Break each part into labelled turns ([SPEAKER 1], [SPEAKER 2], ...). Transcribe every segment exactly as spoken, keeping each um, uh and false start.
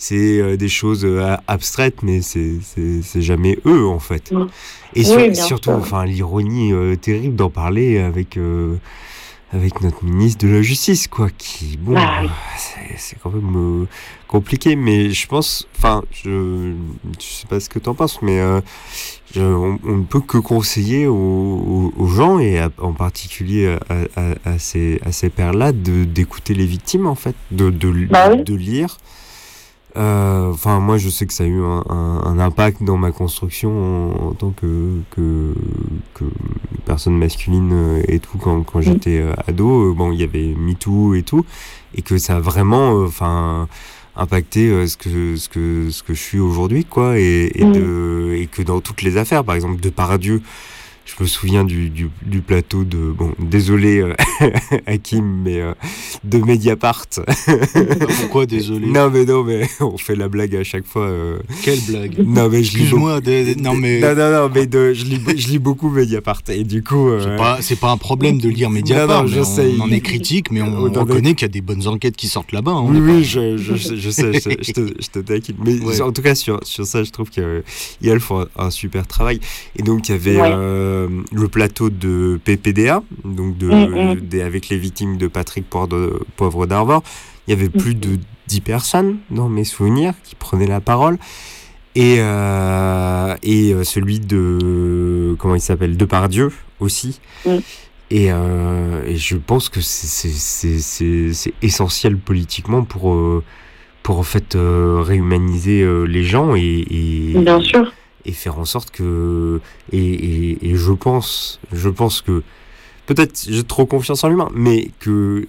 [SPEAKER 1] c'est euh, des choses euh, abstraites, mais c'est, c'est, c'est jamais eux, en fait.
[SPEAKER 2] Mmh.
[SPEAKER 1] Et
[SPEAKER 2] Oui,
[SPEAKER 1] sur, surtout,
[SPEAKER 2] sûr.
[SPEAKER 1] enfin, l'ironie euh, terrible d'en parler avec, euh, avec notre ministre de la Justice, quoi, qui, bon,
[SPEAKER 2] Ah, oui.
[SPEAKER 1] c'est, c'est quand même euh, compliqué, mais je pense, enfin, je, je sais pas ce que t'en penses, mais euh, je, on, on ne peut que conseiller aux, aux, aux gens, et à, en particulier à, à, à ces, à ces pères-là, de, d'écouter les victimes, en fait, de, de,
[SPEAKER 2] bah, oui.
[SPEAKER 1] de lire. Enfin, euh, moi, je sais que ça a eu un, un, un impact dans ma construction en, en tant que, que, que personne masculine et tout, quand, quand j'étais euh, ado. Bon, il y avait MeToo et tout, et que ça a vraiment, enfin, euh, impacté euh, ce que ce que ce que je suis aujourd'hui, quoi, et, et
[SPEAKER 2] Mmh.
[SPEAKER 1] de et que dans toutes les affaires, par exemple, Depardieu. Je me souviens du, du, du plateau de... Bon, désolé, euh, Hakim, mais euh, de Mediapart.
[SPEAKER 3] Pourquoi désolé?
[SPEAKER 1] Non, mais non, mais on fait la blague à chaque fois. Euh...
[SPEAKER 3] Quelle blague?
[SPEAKER 1] Non, mais je lis
[SPEAKER 3] Excuse-moi,
[SPEAKER 1] beaucoup...
[SPEAKER 3] de, de, non, mais...
[SPEAKER 1] Non, non, non, mais de, je, lis, je lis beaucoup Mediapart, et du coup... Euh...
[SPEAKER 3] C'est pas, c'est pas un problème de lire Mediapart, non, non, je sais. On en est critique, mais on, on reconnaît est... qu'il y a des bonnes enquêtes qui sortent là-bas. Hein,
[SPEAKER 1] oui, oui,
[SPEAKER 3] pas...
[SPEAKER 1] je, je, je, je sais, je, je te, je te taquine. Mais ouais. En tout cas, sur, sur ça, je trouve qu'elles font un, un super travail. Et donc, il y avait ouais. euh, le plateau de P P D A, donc de, mmh, mmh. Des, avec les victimes de Patrick Poivre d'Arvor. Il y avait plus de dix personnes, dans mes souvenirs, qui prenaient la parole. Et, euh, et celui de... Comment il s'appelle? Depardieu, aussi. Mmh. Et, euh, et je pense que c'est, c'est, c'est, c'est, c'est essentiel politiquement pour, euh, pour en fait, euh, réhumaniser euh, les gens et... et
[SPEAKER 2] Bien sûr.
[SPEAKER 1] Et faire en sorte que et, et, et je pense je pense que peut-être j'ai trop confiance en l'humain, mais que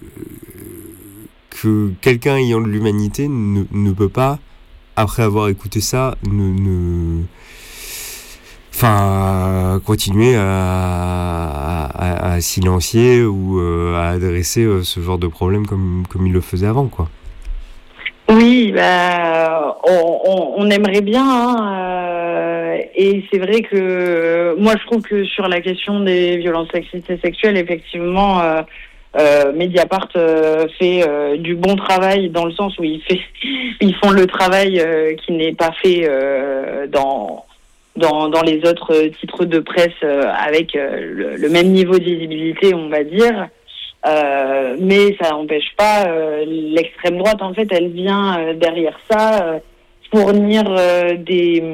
[SPEAKER 1] que quelqu'un ayant de l'humanité ne, ne peut pas, après avoir écouté ça, ne, ne enfin continuer à, à, à silencier ou à adresser ce genre de problème comme comme il le faisait avant, quoi.
[SPEAKER 2] Oui, bah, on, on, on aimerait bien, hein, euh, et c'est vrai que moi je trouve que sur la question des violences sexistes et sexuelles, effectivement, euh, euh, Mediapart euh, fait euh, du bon travail dans le sens où ils, fait, ils font le travail euh, qui n'est pas fait euh, dans, dans, dans les autres titres de presse euh, avec euh, le, le même niveau de visibilité, on va dire. Euh, mais ça n'empêche pas euh, l'extrême droite, en fait, elle vient euh, derrière ça euh, fournir euh, des,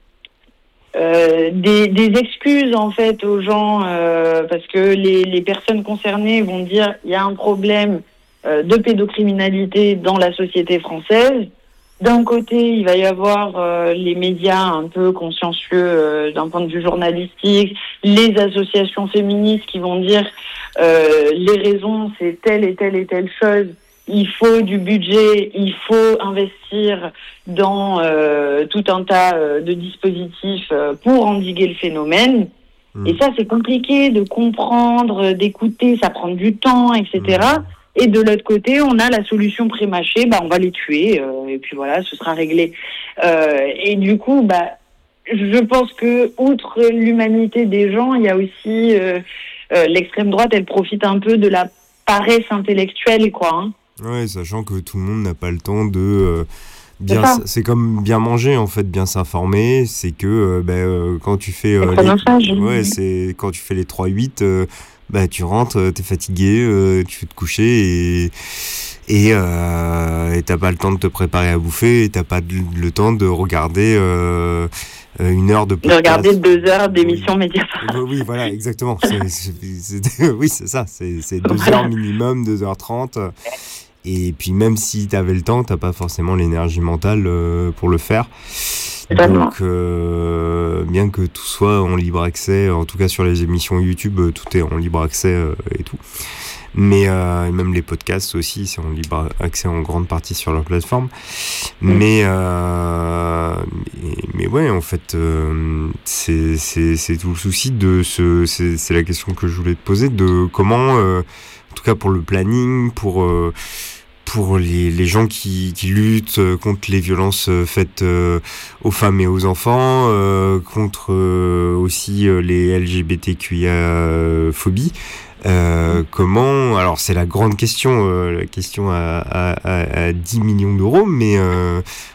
[SPEAKER 2] euh, des des excuses en fait aux gens euh, parce que les les personnes concernées vont dire il y a un problème euh, de pédocriminalité dans la société française. D'un côté, il va y avoir euh, les médias un peu consciencieux euh, d'un point de vue journalistique, les associations féministes qui vont dire euh, les raisons, c'est telle et telle et telle chose. Il faut du budget, il faut investir dans euh, tout un tas euh, de dispositifs euh, pour endiguer le phénomène. Mmh. Et ça, c'est compliqué de comprendre, d'écouter, ça prend du temps, et cetera. Mmh. Et de l'autre côté, on a la solution prémâchée, bah on va les tuer, euh, et puis voilà, ce sera réglé. Euh, et du coup, bah, je pense que outre l'humanité des gens, il y a aussi euh, euh, l'extrême droite, elle profite un peu de la paresse intellectuelle, quoi. Hein.
[SPEAKER 1] Ouais, sachant que tout le monde n'a pas le temps de euh, bien, c'est, c'est comme bien manger en fait, bien s'informer. C'est que euh, bah, euh, quand tu fais euh, les, ouais, c'est quand tu fais les trois huit. Euh, bah tu rentres, t'es fatigué, euh, tu veux te coucher et et euh, et t'as pas le temps de te préparer à bouffer, et t'as pas de, le temps de regarder euh, une heure de
[SPEAKER 2] podcast. De regarder deux heures d'émission oui. Mediapart.
[SPEAKER 1] Oui, voilà, exactement. C'est, c'est, c'est, oui, c'est ça. C'est, c'est deux voilà. heures minimum, deux heures trente. Et puis même si t'avais le temps, t'as pas forcément l'énergie mentale euh, pour le faire. Donc, euh, bien que tout soit en libre accès, en tout cas sur les émissions YouTube, tout est en libre accès euh, et tout. Mais euh, même les podcasts aussi, c'est en libre accès en grande partie sur leur plateforme. Mais, euh, mais, mais ouais, en fait, euh, c'est, c'est, c'est tout le souci de ce. C'est, c'est la question que je voulais te poser, de comment, euh, en tout cas pour le planning, pour. Euh, pour les, les gens qui, qui luttent contre les violences faites euh, aux femmes et aux enfants, euh, contre euh, aussi euh, les L G B T Q I A phobies. Euh, comment, alors c'est la grande question, euh, la question à, à, à dix millions d'euros, mais euh,